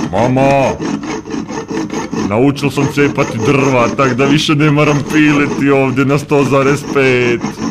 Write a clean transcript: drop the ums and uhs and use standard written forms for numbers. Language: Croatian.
Mama! Naučil sam cepati drva, tak da više ne moram piliti ovdje na 100,5.